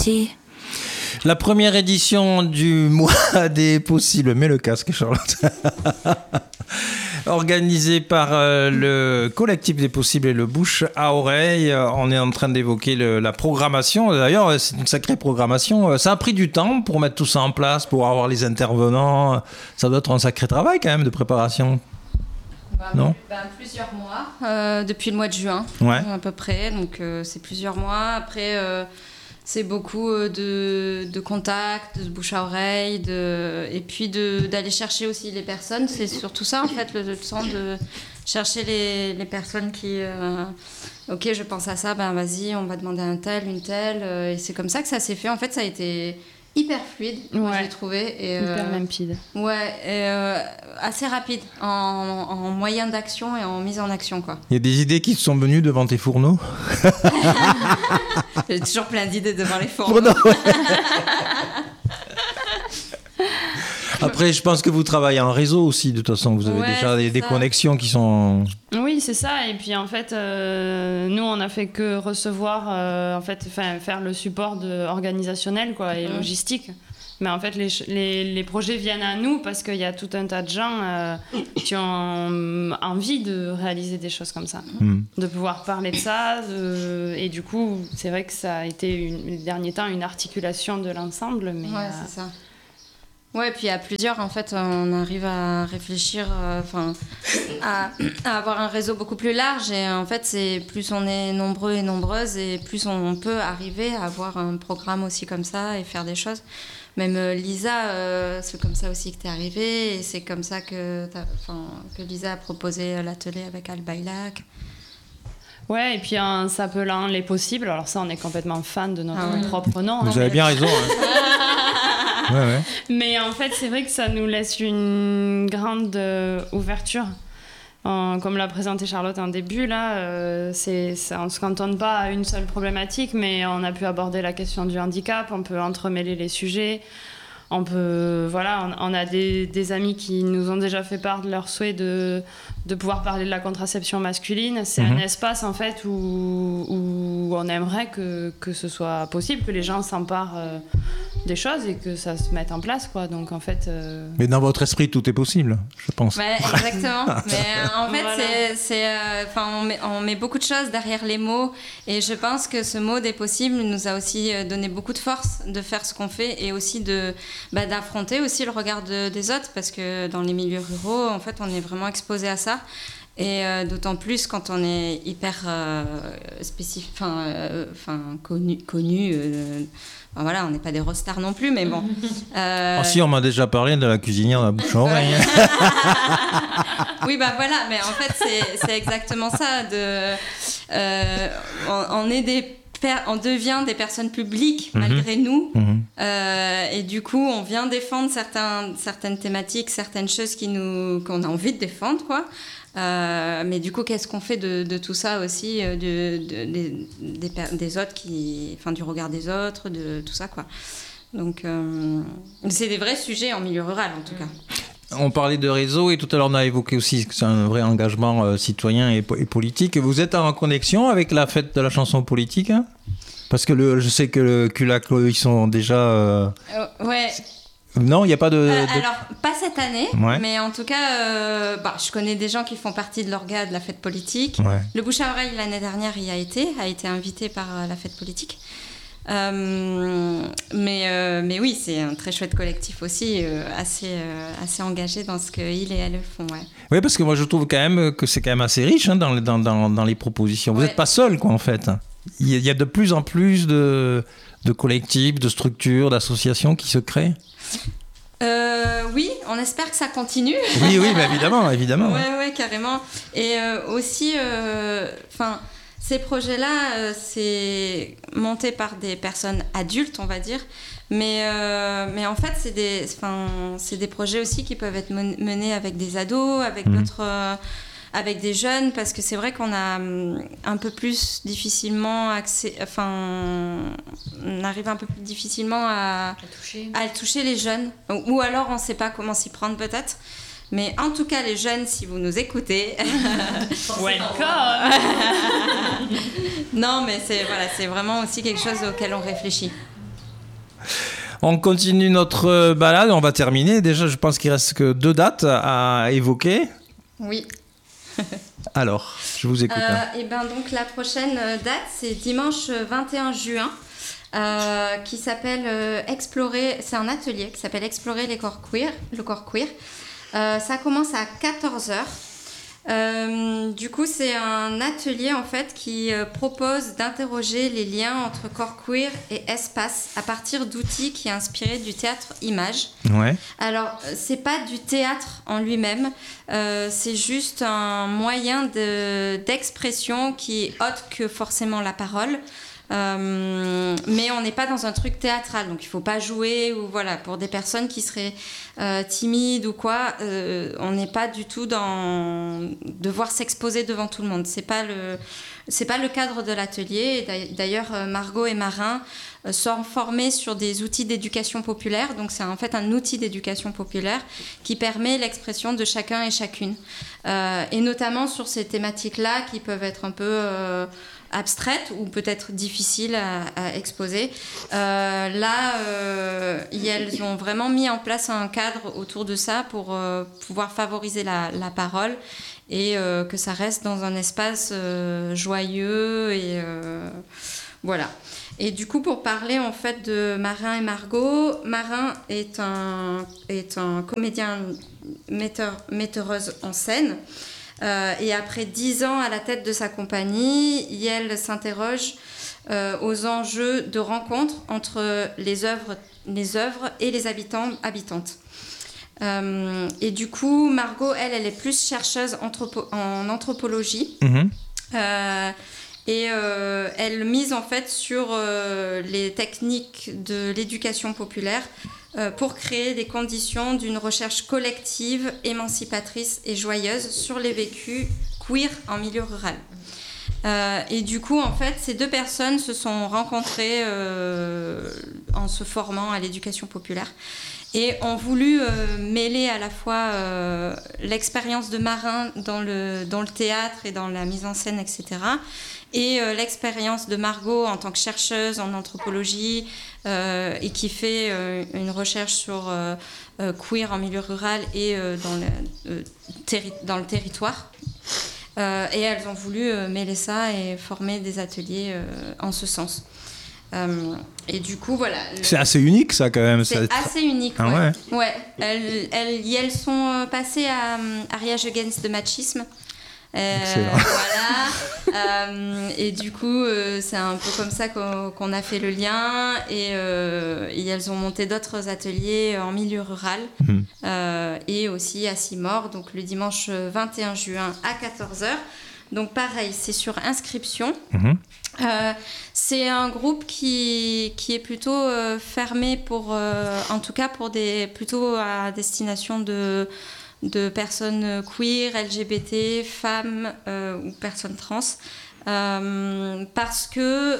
petit. La première édition du mois des possibles, mets le casque Charlotte, organisée par le collectif des possibles et le bouche à oreille. On est en train d'évoquer la programmation. D'ailleurs, c'est une sacrée programmation. Ça a pris du temps pour mettre tout ça en place, pour avoir les intervenants. Ça doit être un sacré travail quand même de préparation. Non ? Plusieurs mois, depuis le mois de juin à peu près. Donc c'est plusieurs mois. Après... c'est beaucoup de contacts, de bouche à oreille, et puis d'aller chercher aussi les personnes. C'est surtout ça, en fait, le temps de chercher les personnes qui... ok, je pense à ça, ben vas-y, on va demander à un tel, une telle. Et c'est comme ça que ça s'est fait. En fait, ça a été hyper fluide, moi, j'ai trouvé. Et, hyper limpide. Ouais, et assez rapide en moyen d'action et en mise en action, quoi. Il y a des idées qui te sont venues devant tes fourneaux ? J'ai toujours plein d'idées devant les fourneaux. Après, je pense que vous travaillez en réseau aussi, de toute façon. Vous avez déjà des connexions qui sont... Oui, c'est ça. Et puis, en fait, nous, on n'a fait que recevoir, faire le support organisationnel quoi, et logistique. Mais en fait, les projets viennent à nous parce qu'il y a tout un tas de gens qui ont envie de réaliser des choses comme ça. De pouvoir parler de ça. Et du coup, c'est vrai que ça a été, les derniers temps, une articulation de l'ensemble. Mais, c'est ça. Ouais, puis à plusieurs, en fait, on arrive à réfléchir, à avoir un réseau beaucoup plus large. Et en fait, c'est plus on est nombreux et nombreuses, et plus on peut arriver à avoir un programme aussi comme ça et faire des choses. Même Lisa, c'est comme ça aussi que t'es arrivée, et c'est comme ça que Lisa a proposé l'atelier avec Al-Baylac. Ouais, et puis en s'appelant Les Possibles, alors ça, on est complètement fan de notre propre nom. Vous avez bien raison. Ouais. Mais en fait, c'est vrai que ça nous laisse une grande ouverture. Comme l'a présenté Charlotte en début, là, on ne se cantonne pas à une seule problématique, mais on a pu aborder la question du handicap, on peut entremêler les sujets. On a des amis qui nous ont déjà fait part de leur souhait de pouvoir parler de la contraception masculine. C'est un espace en fait où on aimerait que ce soit possible, que les gens s'emparent des choses et que ça se mette en place, quoi. Donc en fait. Mais dans votre esprit, tout est possible, je pense. Ouais, exactement. Mais en fait, on met beaucoup de choses derrière les mots, et je pense que ce mot des possibles nous a aussi donné beaucoup de force de faire ce qu'on fait, et aussi d'affronter aussi le regard des autres, parce que dans les milieux ruraux, en fait, on est vraiment exposé à ça. Et d'autant plus quand on est hyper connu. On n'est pas des rostars non plus, mais bon. Si, on m'a déjà parlé de la cuisinière de la bouche à oreille. Oui, voilà, mais en fait, c'est exactement ça. On devient des personnes publiques malgré nous, et du coup on vient défendre certaines thématiques, certaines choses qu'on a envie de défendre, quoi. Mais du coup, qu'est-ce qu'on fait de tout ça aussi, des autres, du regard des autres, de tout ça, quoi. Donc c'est des vrais sujets en milieu rural, en tout cas. On parlait de réseau, et tout à l'heure on a évoqué aussi que c'est un vrai engagement citoyen et politique. Vous êtes en connexion avec la fête de la chanson politique, hein ? Parce que je sais que le Culac, ils sont déjà... Ouais. Non, il n'y a pas de... Alors, pas cette année, mais en tout cas, je connais des gens qui font partie de l'orga de la fête politique. Ouais. Le bouche à oreille, l'année dernière, a été invité par la fête politique. Mais oui, c'est un très chouette collectif aussi, assez engagé dans ce qu'ils et elles font. Ouais. Oui, parce que moi, je trouve quand même que c'est quand même assez riche dans les propositions. Vous n'êtes pas seul, quoi, en fait. Il y a de plus en plus de collectifs, de structures, d'associations qui se créent. Oui, on espère que ça continue. Oui, mais évidemment. Ouais, carrément. Et aussi, ces projets-là, c'est monté par des personnes adultes, on va dire. Mais en fait, c'est des projets aussi qui peuvent être menés avec des ados, avec d'autres... avec des jeunes, parce que c'est vrai qu'on a un peu plus difficilement on arrive un peu plus difficilement à toucher les jeunes, ou alors on ne sait pas comment s'y prendre peut-être. Mais en tout cas, les jeunes, si vous nous écoutez, welcome. Non, mais c'est vraiment aussi quelque chose auquel on réfléchit. On continue notre balade, on va terminer. Déjà, je pense qu'il reste que 2 dates à évoquer. Oui. Alors, je vous écoute. Et ben donc la prochaine date, c'est dimanche 21 juin, qui s'appelle Explorer. C'est un atelier qui s'appelle Explorer le corps queer. Ça commence à 14h. Du coup, c'est un atelier en fait qui propose d'interroger les liens entre corps queer et espace à partir d'outils qui est inspiré du théâtre image. Ouais. Alors, c'est pas du théâtre en lui-même, c'est juste un moyen d'expression qui est autre que forcément la parole. Mais on n'est pas dans un truc théâtral, donc il faut pas jouer ou voilà, pour des personnes qui seraient timides ou quoi, on n'est pas du tout dans devoir s'exposer devant tout le monde. C'est pas le cadre de l'atelier. D'ailleurs, Margot et Marin sont formés sur des outils d'éducation populaire, donc c'est en fait un outil d'éducation populaire qui permet l'expression de chacun et chacune, et notamment sur ces thématiques-là qui peuvent être un peu abstraites ou peut-être difficiles à exposer. Elles ont vraiment mis en place un cadre autour de ça pour pouvoir favoriser la parole et que ça reste dans un espace joyeux et voilà. Et du coup, pour parler en fait de Marin et Margot, Marin est un comédien metteuse en scène. Et après 10 ans à la tête de sa compagnie, Yael s'interroge aux enjeux de rencontre entre les œuvres et les habitantes. Et du coup, Margot, elle est plus chercheuse en anthropologie. Et elle mise en fait sur les techniques de l'éducation populaire pour créer des conditions d'une recherche collective, émancipatrice et joyeuse sur les vécus queer en milieu rural. Et du coup, en fait, ces 2 personnes se sont rencontrées en se formant à l'éducation populaire et ont voulu mêler à la fois l'expérience de Marin dans le théâtre et dans la mise en scène, etc., et l'expérience de Margot en tant que chercheuse en anthropologie et qui fait une recherche sur queer en milieu rural et dans le territoire. Et elles ont voulu mêler ça et former des ateliers en ce sens. Et du coup, voilà. C'est assez unique, ça, quand même. C'est assez unique, ouais. Ouais. Elles sont passées à Ariage Against the Machisme. Voilà. Et du coup, c'est un peu comme ça qu'on a fait le lien. Et elles ont monté d'autres ateliers en milieu rural et aussi à Simor, donc le dimanche 21 juin à 14h. Donc pareil, c'est sur inscription. C'est un groupe qui est plutôt fermé en tout cas plutôt à destination de personnes queer, LGBT, femmes ou personnes trans, parce que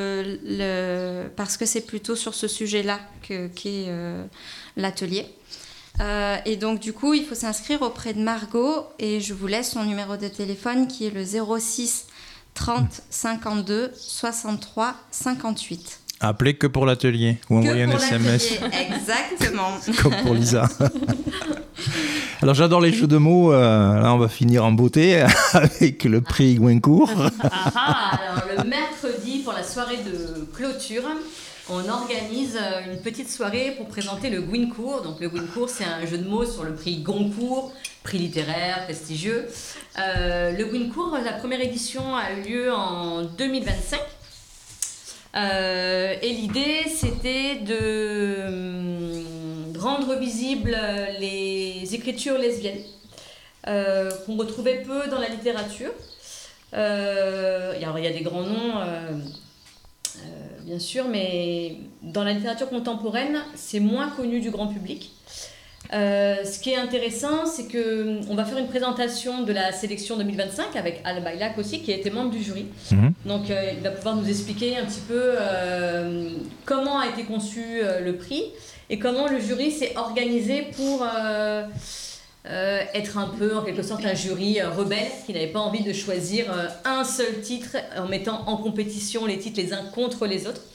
c'est plutôt sur ce sujet-là qu'est l'atelier. Et donc du coup, il faut s'inscrire auprès de Margot et je vous laisse son numéro de téléphone qui est le 06 30 52 63 58. Appelez que pour l'atelier ou envoyer un SMS. Exactement. Comme pour Lisa. Alors j'adore les jeux de mots. Là, on va finir en beauté avec le prix Goincourt. Alors le mercredi, pour la soirée de clôture, on organise une petite soirée pour présenter le Goincourt. Donc le Goincourt, c'est un jeu de mots sur le prix Goncourt, prix littéraire prestigieux. Le Goincourt, la première édition a eu lieu en 2025. Et l'idée, c'était de rendre visibles les écritures lesbiennes qu'on retrouvait peu dans la littérature. Alors, il y a des grands noms, bien sûr, mais dans la littérature contemporaine, c'est moins connu du grand public. Ce qui est intéressant, c'est qu'on va faire une présentation de la sélection 2025 avec Al Baylac aussi, qui a été membre du jury. Donc il va pouvoir nous expliquer un petit peu comment a été conçu le prix et comment le jury s'est organisé pour être un peu, en quelque sorte, un jury rebelle qui n'avait pas envie de choisir un seul titre en mettant en compétition les titres les uns contre les autres.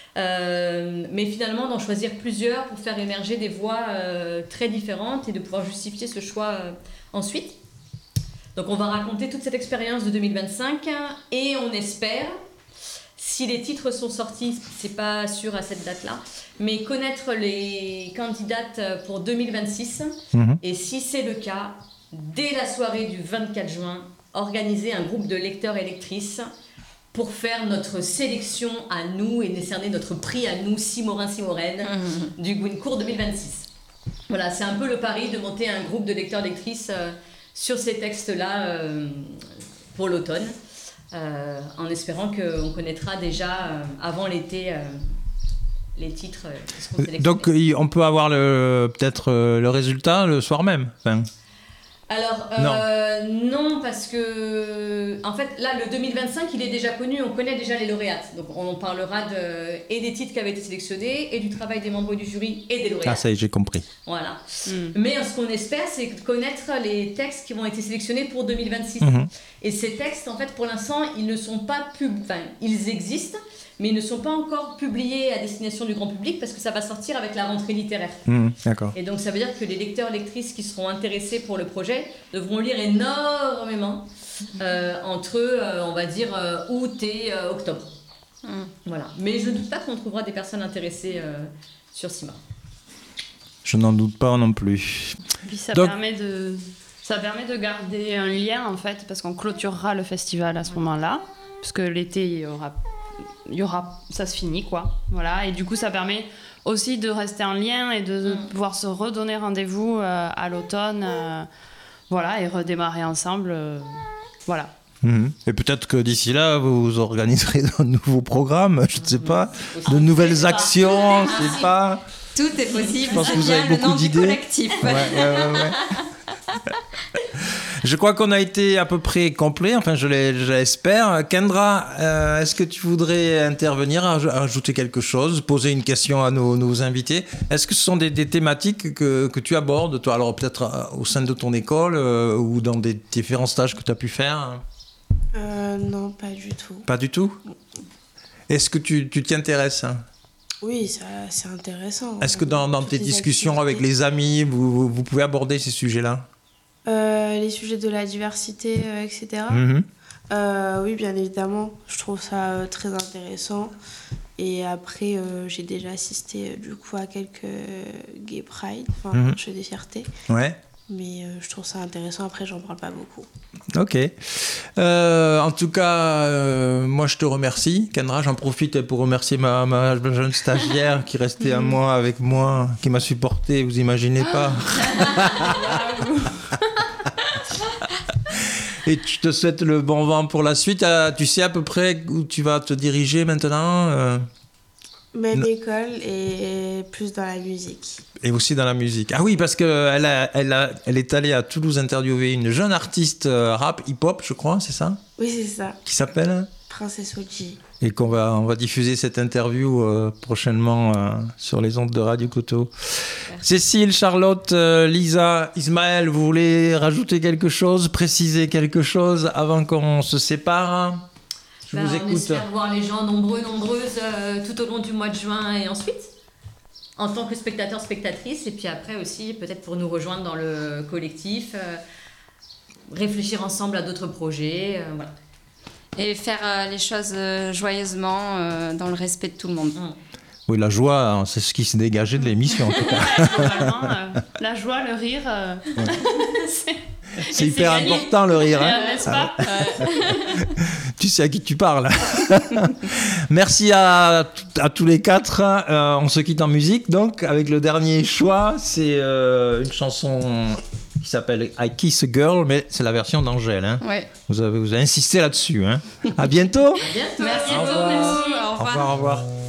mais finalement d'en choisir plusieurs pour faire émerger des voix très différentes et de pouvoir justifier ce choix ensuite. Donc on va raconter toute cette expérience de 2025 et on espère, si les titres sont sortis, c'est pas sûr à cette date-là, mais connaître les candidates pour 2026 et si c'est le cas, dès la soirée du 24 juin, organiser un groupe de lecteurs et lectrices pour faire notre sélection à nous et décerner notre prix à nous, Simorin-Simoraine, du Goncourt 2026. Voilà, c'est un peu le pari de monter un groupe de lecteurs-lectrices sur ces textes-là pour l'automne, en espérant qu'on connaîtra déjà avant l'été les titres qui seront sélectionnés. Donc on peut avoir peut-être le résultat le soir même. Enfin... Alors, non, parce que, en fait, là, le 2025, il est déjà connu, on connaît déjà les lauréates. Donc, on parlera et des titres qui avaient été sélectionnés, et du travail des membres du jury, et des lauréats. Ah, ça y est, j'ai compris. Voilà. Mais ce qu'on espère, c'est connaître les textes qui vont être sélectionnés pour 2026. Et ces textes, en fait, pour l'instant, ils ne sont pas ils existent, mais ils ne sont pas encore publiés à destination du grand public parce que ça va sortir avec la rentrée littéraire. D'accord. Et donc ça veut dire que les lecteurs, lectrices qui seront intéressés pour le projet devront lire énormément entre, on va dire, août et octobre. Voilà. Mais je ne doute pas qu'on trouvera des personnes intéressées sur Simard. Je n'en doute pas non plus. Et puis ça permet de garder un lien en fait, parce qu'on clôturera le festival à ce moment-là, parce que l'été il y aura, ça se finit quoi, voilà, et du coup ça permet aussi de rester en lien et de pouvoir se redonner rendez-vous à l'automne, voilà, et redémarrer ensemble, voilà. Et peut-être que d'ici là vous organiserez de nouveaux programmes, je ne sais pas, de nouvelles actions, je sais pas. Tout est possible. Je pense que vous avez beaucoup d'idées. Collectif. Ouais. Je crois qu'on a été à peu près complet, enfin je l'espère. Kendra, est-ce que tu voudrais intervenir, ajouter quelque chose, poser une question à nos invités? Est-ce que ce sont des thématiques que tu abordes, toi, alors peut-être au sein de ton école ou dans des différents stages que tu as pu faire? Non, pas du tout. Pas du tout? Est-ce que tu t'y intéresses? Oui, c'est intéressant. Est-ce que dans tes discussions avec les amis, vous pouvez aborder ces sujets-là? Les sujets de la diversité, etc. Oui, bien évidemment. Je trouve ça très intéressant. Et après, j'ai déjà assisté du coup à quelques gay pride, jeux des fiertés. Ouais. Mais je trouve ça intéressant. Après, j'en parle pas beaucoup. Ok. En tout cas, moi, je te remercie. Kendra, j'en profite pour remercier ma jeune stagiaire qui restait un mois avec moi, qui m'a supporté, vous imaginez pas. Et je te souhaite le bon vent pour la suite. Tu sais à peu près où tu vas te diriger maintenant? Même école et plus dans la musique. Et aussi dans la musique. Ah oui, parce qu'elle est allée à Toulouse interviewer une jeune artiste rap, hip-hop, je crois, c'est ça? Oui, c'est ça. Qui s'appelle Princesse Oji. Et on va diffuser cette interview prochainement sur les ondes de Radio Coteau. Cécile, Charlotte, Lisa, Ismaël, vous voulez rajouter quelque chose, préciser quelque chose avant qu'on se sépare? Je vous écoute. On espère voir les gens nombreuses tout au long du mois de juin et ensuite, en tant que spectateurs, spectatrices, et puis après aussi peut-être pour nous rejoindre dans le collectif, réfléchir ensemble à d'autres projets, voilà. Et faire les choses joyeusement, dans le respect de tout le monde. Oui, la joie, c'est ce qui s'est dégagé de l'émission en tout cas. La joie, le rire, c'est hyper important le rire. N'est-ce pas? Tu sais à qui tu parles. Merci à tous les quatre. On se quitte en musique donc avec le dernier choix. C'est une chanson qui s'appelle I Kiss a Girl, mais c'est la version d'Angèle. Hein. Ouais. Vous avez insisté là-dessus. Hein. À bientôt. À bientôt. Merci Au beaucoup. revoir. Merci. Au revoir. Au revoir.